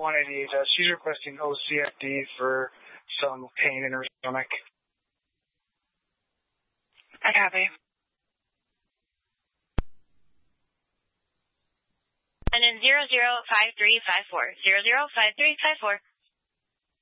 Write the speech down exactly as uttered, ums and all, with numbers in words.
one eighty-eight. Uh, she's requesting O C F D for some pain in her stomach. I copy. And then zero zero five three five four. Zero zero five three five four.